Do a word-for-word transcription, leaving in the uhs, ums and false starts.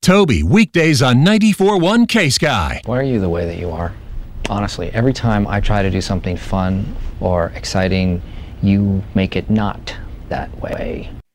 Toby, weekdays on ninety-four point one K-Sky. Why are you the way that you are? Honestly, every time I try to do something fun or exciting, you make it not that way.